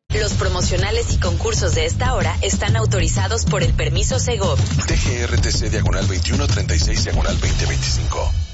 Los promocionales y concursos de esta hora están autorizados por el permiso Segov. DGRTC /2136/2025.